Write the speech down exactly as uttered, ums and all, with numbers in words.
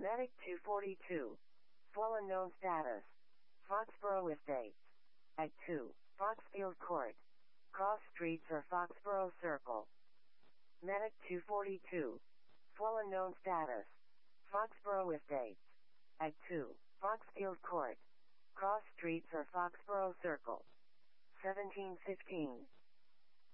Medic two forty-two. Swollen known status. Foxborough Estates. At two. Foxfield Court. Cross Streets or Foxborough Circle. Medic two forty-two. Swollen known status. Foxborough Estates. At two. Foxfield Court. Cross Streets or Foxborough Circle. seventeen fifteen.